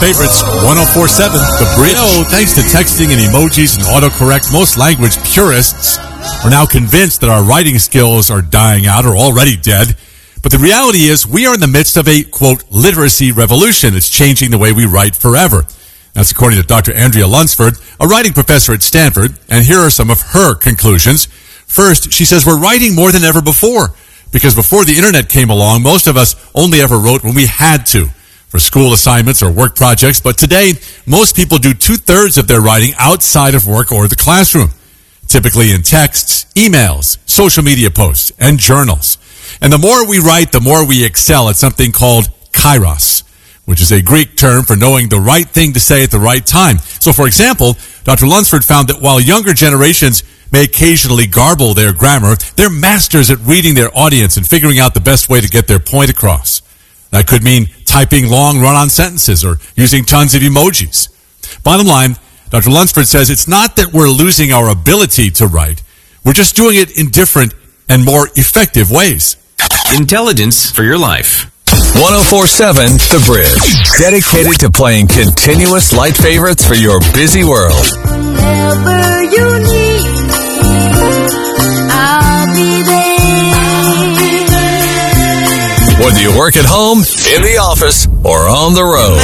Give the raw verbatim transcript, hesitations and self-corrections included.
Favorites one oh four point seven, The Bridge. You know, thanks to texting and emojis and autocorrect, most language purists are now convinced that our writing skills are dying out or already dead. But the reality is we are in the midst of a, quote, literacy revolution. It's changing the way we write forever. That's according to Doctor Andrea Lunsford, a writing professor at Stanford. And here are some of her conclusions. First, she says we're writing more than ever before. Because before the internet came along, most of us only ever wrote when we had to, for school assignments or work projects. But today, most people do two-thirds of their writing outside of work or the classroom, typically in texts, emails, social media posts, and journals. And the more we write, the more we excel at something called kairos, which is a Greek term for knowing the right thing to say at the right time. So, for example, Doctor Lunsford found that while younger generations may occasionally garble their grammar, they're masters at reading their audience and figuring out the best way to get their point across. That could mean typing long run-on sentences or using tons of emojis. Bottom line, Doctor Lunsford says it's not that we're losing our ability to write. We're just doing it in different and more effective ways. Intelligence for your life. one oh four point seven The Bridge. Dedicated to playing continuous light favorites for your busy world. Whenever you need me, I'll be there. Whether you work at home, in the office, or on the road.